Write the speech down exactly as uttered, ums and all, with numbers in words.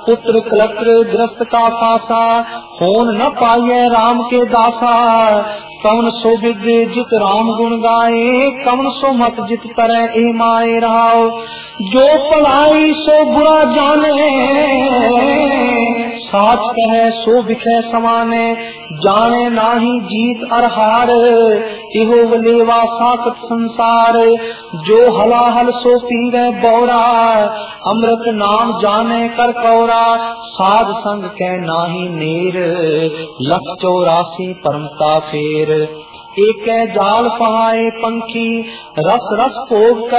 पुत्र कलत्र ग्रस्त का फासा, होन न पाइए राम के दासा। कवन सो विद जित राम गुण गाए, कवन सो मत जित तरह ए माए रहाओ। जो पलाई सो बुरा जाने, साच कहे सो बिखे समाने। जाने नाही जीत अर हार, इहो वलेवा साकत संसार। जो हलाहल सो पीवे बौरा, अमृत नाम जाने कर कौरा। साध संग के नाही नेर, लख चौरासी परमता फेर। एक जाल पहाए पंखी, रस रस भोग कर